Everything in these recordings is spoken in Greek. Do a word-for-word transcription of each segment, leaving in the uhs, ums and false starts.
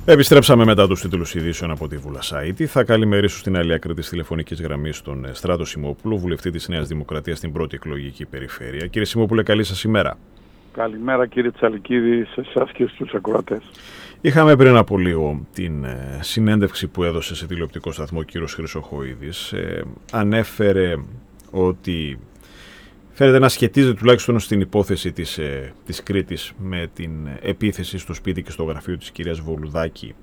Επιστρέψαμε μετά τους τίτλους ειδήσεων από τη Βουλασάητη. Θα καλημερίσω στην άλλη άκρη της τηλεφωνικής γραμμής τον Στράτο Σιμόπουλο, βουλευτή της Νέας Δημοκρατίας στην πρώτη εκλογική περιφέρεια. Κύριε Σιμόπουλε, καλή σας ημέρα. Καλημέρα κύριε Τσαλικίδη, σε εσάς και στους ακροατές. Είχαμε πριν από λίγο την ε, συνέντευξη που έδωσε σε τηλεοπτικό σταθμό ο κύριος Χρυσοχοΐδης. Ε, ανέφερε ότι φαίνεται να σχετίζεται τουλάχιστον στην υπόθεση της, ε, της Κρήτης με την επίθεση στο σπίτι και στο γραφείο της κυρίας Βολουδάκη,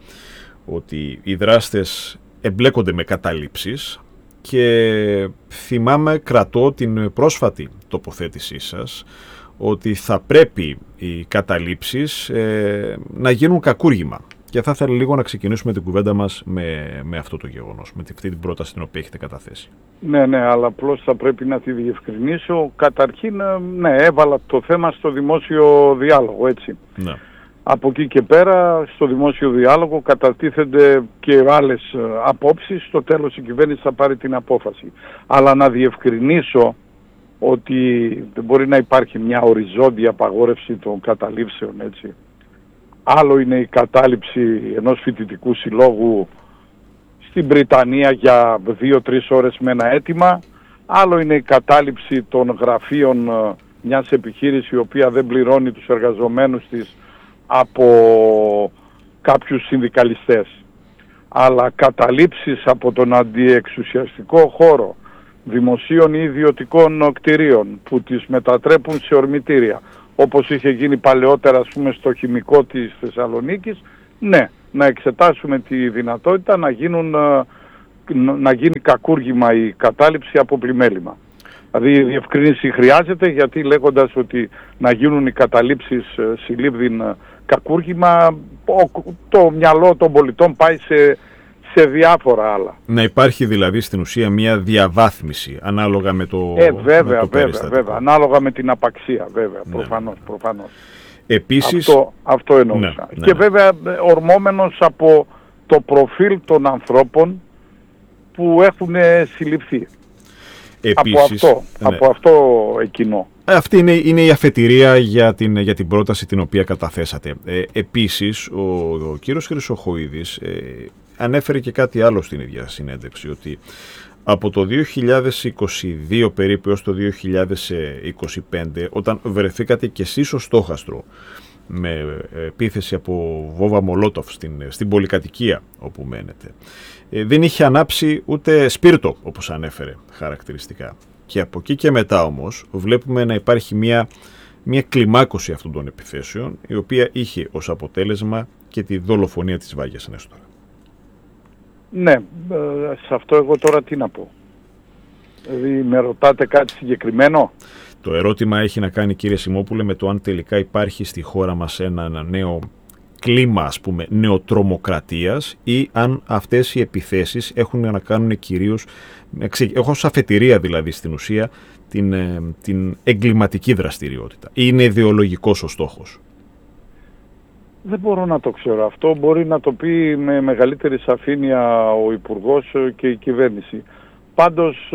ότι οι δράστες εμπλέκονται με καταλήψεις, και θυμάμαι, κρατώ την πρόσφατη τοποθέτησή σας ότι θα πρέπει οι καταλήψεις ε, να γίνουν κακούργημα. Και θα ήθελα λίγο να ξεκινήσουμε την κουβέντα μας με, με αυτό το γεγονός, με αυτή την πρόταση την οποία έχετε καταθέσει. Ναι, ναι, αλλά απλώς θα πρέπει να τη διευκρινίσω. Καταρχήν, ναι, έβαλα το θέμα στο δημόσιο διάλογο, έτσι. Ναι. Από εκεί και πέρα, στο δημόσιο διάλογο κατατίθενται και άλλες απόψεις. Στο τέλος η κυβέρνηση θα πάρει την απόφαση. Αλλά να διευκρινίσω ότι δεν μπορεί να υπάρχει μια οριζόντια απαγόρευση των καταλήψεων, έτσι. Άλλο είναι η κατάληψη ενός φοιτητικού συλλόγου στην Βρυτανία για δύο-τρεις ώρες με ένα αίτημα. Άλλο είναι η κατάληψη των γραφείων μιας επιχείρησης η οποία δεν πληρώνει τους εργαζομένους της από κάποιους συνδικαλιστές. Αλλά καταλήψεις από τον αντιεξουσιαστικό χώρο δημοσίων ή ιδιωτικών κτηρίων που τις μετατρέπουν σε ορμητήρια, όπως είχε γίνει παλαιότερα, ας πούμε, στο χημικό της Θεσσαλονίκης, ναι, να εξετάσουμε τη δυνατότητα να, γίνουν, να γίνει κακούργημα η κατάληψη από πλημέλημα. Δηλαδή η διευκρίνηση χρειάζεται, γιατί λέγοντας ότι να γίνουν οι καταλήψεις συλλήβδην κακούργημα, το μυαλό των πολιτών πάει σε, σε διάφορα άλλα. Να υπάρχει δηλαδή στην ουσία μια διαβάθμιση ανάλογα με το, ε, βέβαια, με το βέβαια, βέβαια, ανάλογα με την απαξία, βέβαια, ναι. προφανώς, προφανώς. Επίσης, αυτό, αυτό εννοούσα. Ναι, ναι, και ναι. βέβαια ορμόμενος από το προφίλ των ανθρώπων που έχουν συλληφθεί. Επίσης, από αυτό, ναι. από αυτό εκείνο. Αυτή είναι, είναι η αφετηρία για την, για την πρόταση την οποία καταθέσατε. Ε, επίσης, ο, ο κύριος Χρυσοχοΐδης ε, ανέφερε και κάτι άλλο στην ίδια συνέντευξη, ότι από το δύο χιλιάδες είκοσι δύο περίπου έως το δύο χιλιάδες είκοσι πέντε, όταν βρεθήκατε και εσείς στο στόχαστρο με επίθεση από βόμβα Μολότοφ στην, στην πολυκατοικία όπου μένετε, ε, δεν είχε ανάψει ούτε σπίρτο, όπως ανέφερε χαρακτηριστικά. Και από εκεί και μετά όμως βλέπουμε να υπάρχει μια, μια κλιμάκωση αυτών των επιθέσεων, η οποία είχε ως αποτέλεσμα και τη δολοφονία της Βάγιας Νέστορα. Ναι, σε αυτό εγώ τώρα τι να πω. Δηλαδή με ρωτάτε κάτι συγκεκριμένο. Το ερώτημα έχει να κάνει, κύριε Σιμόπουλε, με το αν τελικά υπάρχει στη χώρα μας ένα, ένα νέο κλίμα, ας πούμε, νεοτρομοκρατίας, ή αν αυτές οι επιθέσεις έχουν να κάνουν κυρίως, έχω ως αφετηρία δηλαδή στην ουσία, την, την εγκληματική δραστηριότητα. Ή είναι ιδεολογικός ο στόχος. Δεν μπορώ να το ξέρω αυτό. Μπορεί να το πει με μεγαλύτερη σαφήνεια ο Υπουργός και η κυβέρνηση. Πάντως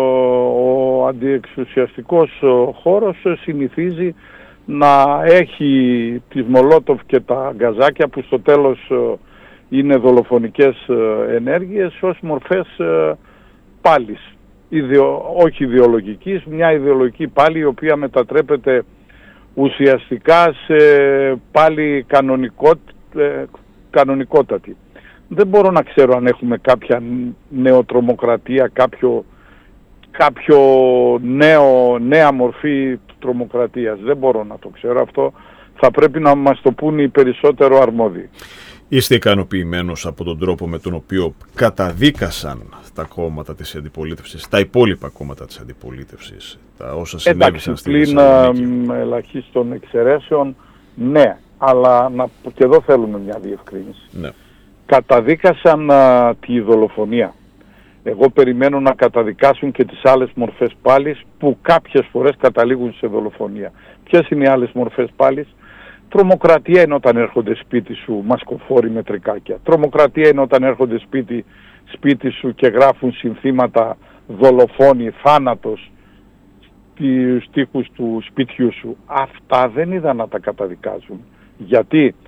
ο αντιεξουσιαστικός χώρος συνηθίζει να έχει τις Μολότοφ και τα γκαζάκια, που στο τέλος είναι δολοφονικές ενέργειες, ως μορφές πάλης. Ιδεο, όχι ιδεολογικής, μια ιδεολογική πάλη η οποία μετατρέπεται ουσιαστικά σε πάλι κανονικό, ε, κανονικότατη. Δεν μπορώ να ξέρω αν έχουμε κάποια νεοτρομοκρατία, κάποιο, κάποιο νέο, νέα μορφή τρομοκρατίας. Δεν μπορώ να το ξέρω αυτό. Θα πρέπει να μας το πούν οι περισσότερο αρμόδιοι. Είστε ικανοποιημένος από τον τρόπο με τον οποίο καταδίκασαν τα κόμματα της αντιπολίτευσης, τα υπόλοιπα κόμματα της αντιπολίτευσης, τα όσα συνέβησαν στη Θεσσαλονίκη? Πλην ελαχίστων εξαιρέσεων, ναι, αλλά να, και εδώ θέλουμε μια διευκρίνηση. Ναι. Καταδίκασαν α, τη δολοφονία. Εγώ περιμένω να καταδικάσουν και τις άλλες μορφές πάλης, που κάποιες φορές καταλήγουν σε δολοφονία. Ποιες είναι οι άλλες μορφές πάλης? Τρομοκρατία είναι όταν έρχονται σπίτι σου μασκοφόροι με τρικάκια. Τρομοκρατία είναι όταν έρχονται σπίτι, σπίτι σου και γράφουν συνθήματα δολοφόνοι, θάνατος στους τοίχους του σπιτιού σου. Αυτά δεν είδα να τα καταδικάζουν. Γιατί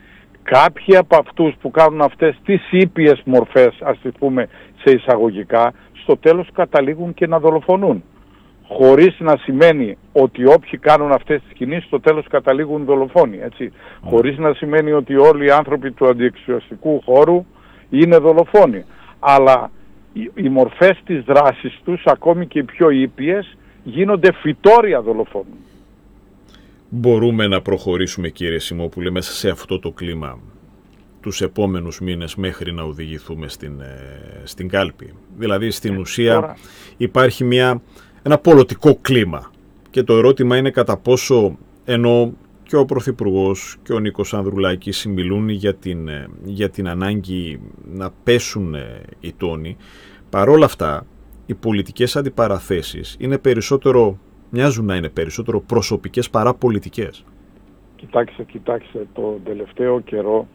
κάποιοι από αυτούς που κάνουν αυτές τις ήπιες μορφές, ας τις πούμε σε εισαγωγικά, στο τέλος καταλήγουν και να δολοφονούν. Χωρίς να σημαίνει ότι όποιοι κάνουν αυτές τις κινήσεις στο τέλος καταλήγουν δολοφόνοι, έτσι. Mm. Χωρίς να σημαίνει ότι όλοι οι άνθρωποι του αντιεξουσιαστικού χώρου είναι δολοφόνοι. Αλλά οι, οι μορφές της δράσης τους, ακόμη και οι πιο ήπιες, γίνονται φυτόρια δολοφόνων. Μπορούμε να προχωρήσουμε, κύριε Σιμόπουλε, μέσα σε αυτό το κλίμα τους επόμενους μήνες μέχρι να οδηγηθούμε στην, στην κάλπη? Δηλαδή στην ε, ουσία τώρα υπάρχει μια, ένα πολιτικό κλίμα και το ερώτημα είναι κατά πόσο, ενώ και ο Πρωθυπουργός και ο Νίκος Ανδρουλάκης μιλούν για την, για την ανάγκη να πέσουν οι τόνοι, παρόλα αυτά οι πολιτικές αντιπαραθέσεις είναι περισσότερο, μοιάζουν να είναι περισσότερο προσωπικές παρά πολιτικές. Κοιτάξτε, κοιτάξτε, το τελευταίο καιρό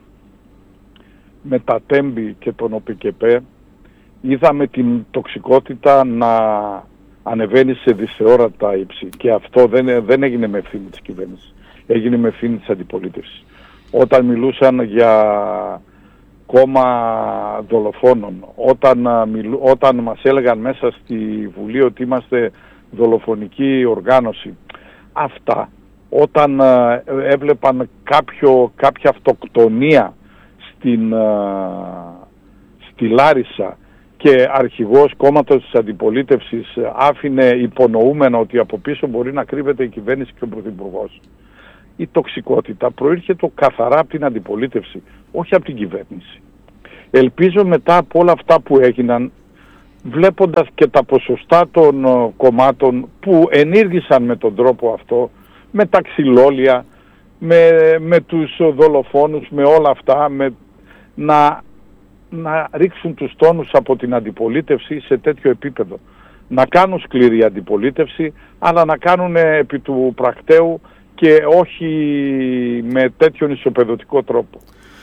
με τα τέμπη και τον ΟΠΚΠ είδαμε την τοξικότητα να ανεβαίνει σε δυσθεόρατα ύψη και αυτό δεν, δεν έγινε με ευθύνη της κυβέρνησης, έγινε με ευθύνη της αντιπολίτευσης. Όταν μιλούσαν για κόμμα δολοφόνων, όταν, μιλού, όταν μας έλεγαν μέσα στη Βουλή ότι είμαστε δολοφονική οργάνωση, αυτά όταν ε, έβλεπαν κάποιο, κάποια αυτοκτονία στην, ε, στη Λάρισα και αρχηγός κόμματος της αντιπολίτευσης άφηνε υπονοούμενο ότι από πίσω μπορεί να κρύβεται η κυβέρνηση και ο Πρωθυπουργός, η τοξικότητα προήρχεται καθαρά από την αντιπολίτευση, όχι από την κυβέρνηση. Ελπίζω μετά από όλα αυτά που έγιναν, βλέποντας και τα ποσοστά των uh, κομμάτων που ενήργησαν με τον τρόπο αυτό, με τα ξυλόλια, με, με τους δολοφόνους, με όλα αυτά, με, να, να ρίξουν τους τόνους από την αντιπολίτευση σε τέτοιο επίπεδο. Να κάνουν σκληρή αντιπολίτευση, αλλά να κάνουν επί του πρακτέου και όχι με τέτοιον ισοπεδωτικό τρόπο.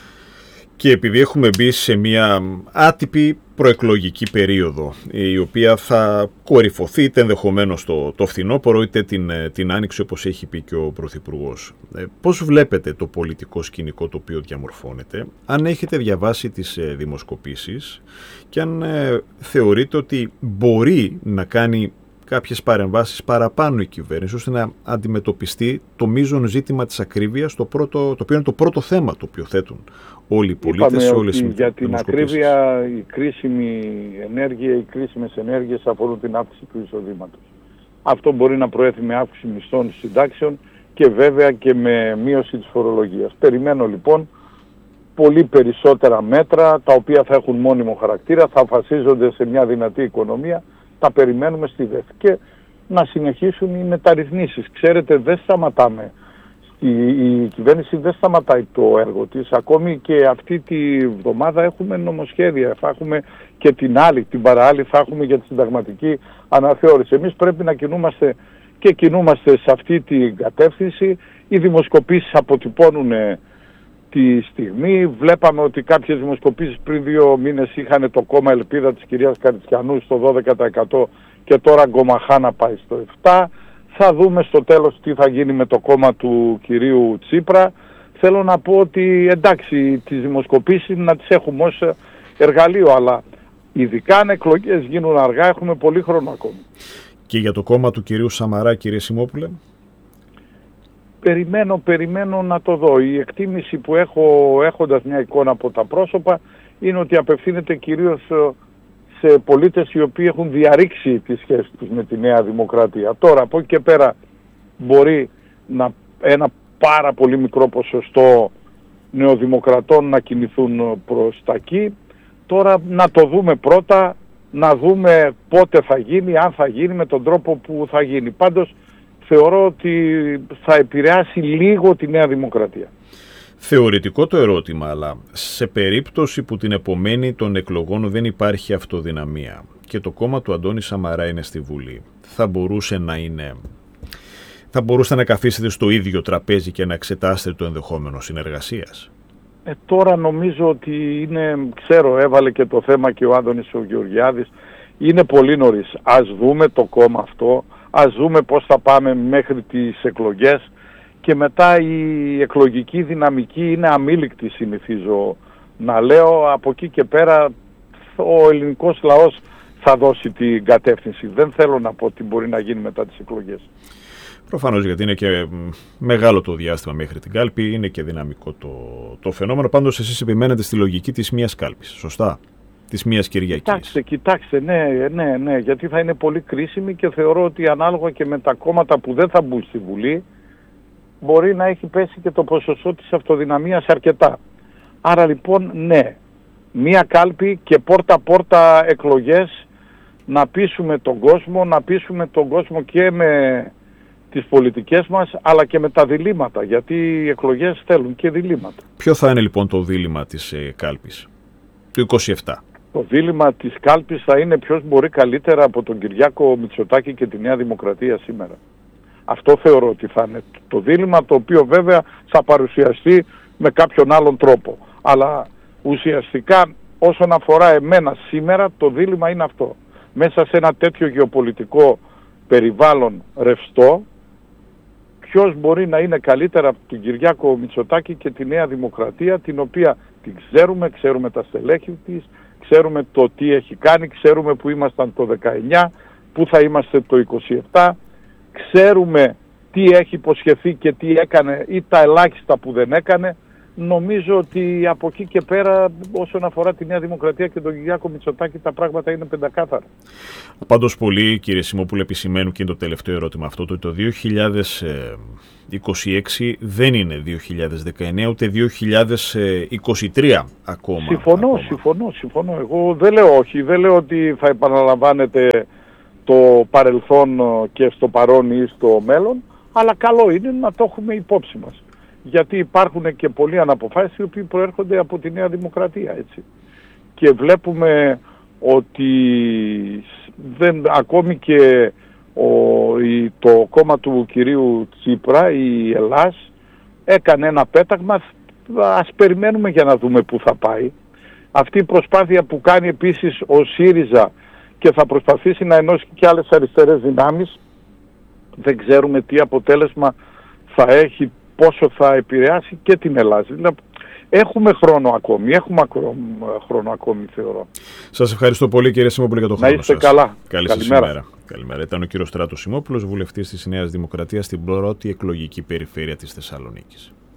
Και επειδή έχουμε μπει σε μια άτυπη προεκλογική περίοδο, η οποία θα κορυφωθεί είτε ενδεχομένως το, το φθινόπωρο είτε την, την άνοιξη, όπως έχει πει και ο Πρωθυπουργός, ε, πώς βλέπετε το πολιτικό σκηνικό το οποίο διαμορφώνεται, αν έχετε διαβάσει τις ε, δημοσκοπήσεις και αν ε, θεωρείτε ότι μπορεί να κάνει κάποιες παρεμβάσεις παραπάνω η κυβέρνηση ώστε να αντιμετωπιστεί το μείζον ζήτημα της ακρίβειας, το, πρώτο, το οποίο είναι το πρώτο θέμα το οποίο θέτουν όλοι οι πολίτες σε όλες τις για την ακρίβεια η κρίσιμη ενέργεια, οι κρίσιμες ενέργειες αφορούν την αύξηση του εισοδήματος. Αυτό μπορεί να προέρχεται με αύξηση μισθών συντάξεων και βέβαια και με μείωση της φορολογίας. Περιμένω λοιπόν πολύ περισσότερα μέτρα τα οποία θα έχουν μόνιμο χαρακτήρα, θα βασίζονται σε μια δυνατή οικονομία. Τα περιμένουμε στη ΔΕΘ και να συνεχίσουν οι μεταρρυθμίσεις. Ξέρετε, δεν σταματάμε. Η, η κυβέρνηση δεν σταματάει το έργο της. Ακόμη και αυτή τη βδομάδα έχουμε νομοσχέδια. Θα έχουμε και την άλλη, την παράλληλη θα έχουμε για τη συνταγματική αναθεώρηση. Εμείς πρέπει να κινούμαστε και κινούμαστε σε αυτή την κατεύθυνση. Οι δημοσκοπήσεις αποτυπώνουν τη στιγμή. Βλέπαμε ότι κάποιες δημοσκοπήσεις πριν δύο μήνες είχαν το κόμμα Ελπίδα της κυρίας Καριτσιανού στο δώδεκα τοις εκατό και τώρα γκομαχά να πάει στο επτά τοις εκατό. Θα δούμε στο τέλος τι θα γίνει με το κόμμα του κυρίου Τσίπρα. Θέλω να πω ότι εντάξει, τις δημοσκοπήσεις να τις έχουμε ως εργαλείο, αλλά ειδικά αν εκλογές γίνουν αργά έχουμε πολύ χρόνο ακόμη. Και για το κόμμα του κυρίου Σαμαρά, κύριε Σιμόπουλε? Περιμένω, περιμένω να το δω. Η εκτίμηση που έχω έχοντας μια εικόνα από τα πρόσωπα είναι ότι απευθύνεται κυρίως σε πολίτες οι οποίοι έχουν διαρρήξει τη σχέση τους με τη Νέα Δημοκρατία. Τώρα από εκεί και πέρα μπορεί να, ένα πάρα πολύ μικρό ποσοστό νεοδημοκρατών να κινηθούν προς τα εκεί. Τώρα να το δούμε πρώτα, να δούμε πότε θα γίνει, αν θα γίνει, με τον τρόπο που θα γίνει. Πάντως θεωρώ ότι θα επηρεάσει λίγο τη Νέα Δημοκρατία. Θεωρητικό το ερώτημα, αλλά σε περίπτωση που την επομένη των εκλογών δεν υπάρχει αυτοδυναμία και το κόμμα του Αντώνη Σαμαρά είναι στη Βουλή, θα μπορούσε να είναι... θα μπορούσατε να καθίσετε στο ίδιο τραπέζι και να εξετάσετε το ενδεχόμενο συνεργασίας? Ε, τώρα νομίζω ότι είναι, ξέρω, έβαλε και το θέμα και ο Άδωνης ο Γεωργιάδης, είναι πολύ νωρίς. Ας δούμε το κόμμα αυτό, ας δούμε πώς θα πάμε μέχρι τις εκλογές και μετά η εκλογική δυναμική είναι αμήλικτη, συνηθίζω να λέω. Από εκεί και πέρα ο ελληνικός λαός θα δώσει την κατεύθυνση. Δεν θέλω να πω τι μπορεί να γίνει μετά τις εκλογές. Προφανώς, γιατί είναι και μεγάλο το διάστημα μέχρι την κάλπη, είναι και δυναμικό το, το φαινόμενο. Πάντως εσείς επιμένετε στη λογική της μίας κάλπης, σωστά, της μίας Κυριακής. Κοιτάξτε, κοιτάξτε, ναι, ναι, ναι, γιατί θα είναι πολύ κρίσιμη και θεωρώ ότι ανάλογα και με τα κόμματα που δεν θα μπουν στη Βουλή, μπορεί να έχει πέσει και το ποσοστό της αυτοδυναμίας αρκετά. Άρα λοιπόν, ναι, μία κάλπη και πόρτα-πόρτα εκλογές, να πείσουμε τον κόσμο, να πείσουμε τον κόσμο και με τις πολιτικές μας, αλλά και με τα διλήμματα, γιατί οι εκλογές θέλουν και διλήμματα. Ποιο θα είναι λοιπόν το δίλημμα της ε, κάλπης του είκοσι επτά? Το δίλημμα της κάλπης θα είναι ποιος μπορεί καλύτερα από τον Κυριάκο Μητσοτάκη και τη Νέα Δημοκρατία σήμερα. Αυτό θεωρώ ότι θα είναι το δίλημμα, το οποίο βέβαια θα παρουσιαστεί με κάποιον άλλον τρόπο. Αλλά ουσιαστικά όσον αφορά εμένα σήμερα, το δίλημμα είναι αυτό. Μέσα σε ένα τέτοιο γεωπολιτικό περιβάλλον ρευστό, ποιος μπορεί να είναι καλύτερα από τον Κυριάκο Μητσοτάκη και τη Νέα Δημοκρατία, την οποία την ξέρουμε, ξέρουμε τα στελέχη της, ξέρουμε το τι έχει κάνει, ξέρουμε που ήμασταν το δεκαεννιά, που θα είμαστε το είκοσι επτά, ξέρουμε τι έχει υποσχεθεί και τι έκανε ή τα ελάχιστα που δεν έκανε. Νομίζω ότι από εκεί και πέρα, όσον αφορά τη Νέα Δημοκρατία και τον Κυριάκο Μητσοτάκη, τα πράγματα είναι πεντακάθαρα. Πάντως πολλοί, κύριε Σιμόπουλε, επισημαίνουν, και είναι το τελευταίο ερώτημα αυτό, ότι το δύο χιλιάδες είκοσι έξι δεν είναι δύο χιλιάδες δεκαεννιά ούτε δύο χιλιάδες είκοσι τρία ακόμα. Συμφωνώ, ακόμα. συμφωνώ, συμφωνώ. Εγώ δεν λέω όχι, δεν λέω ότι θα επαναλαμβάνεται το παρελθόν και στο παρόν ή στο μέλλον, αλλά καλό είναι να το έχουμε υπόψη μας. Γιατί υπάρχουν και πολλοί αναποφάσεις οι οποίοι προέρχονται από τη Νέα Δημοκρατία, έτσι. Και βλέπουμε ότι δεν, ακόμη και ο, η, το κόμμα του κυρίου Τσίπρα, η Ελλάς, έκανε ένα πέταγμα. Ας περιμένουμε για να δούμε πού θα πάει. Αυτή η προσπάθεια που κάνει επίσης ο ΣΥΡΙΖΑ και θα προσπαθήσει να ενώσει και άλλες αριστερές δυνάμεις, δεν ξέρουμε τι αποτέλεσμα θα έχει, πόσο θα επηρεάσει και την Ελλάδα. Δηλαδή, έχουμε χρόνο ακόμη, έχουμε χρόνο ακόμη, θεωρώ. Σας ευχαριστώ πολύ, κύριε Σιμόπουλε, για το χρόνο σας. Να είστε καλά. Καλή σας ημέρα. Καλημέρα. Ήταν ο κύριος Στράτος Σιμόπουλος, βουλευτής της Νέας Δημοκρατίας στην πρώτη εκλογική περιφέρεια της Θεσσαλονίκης.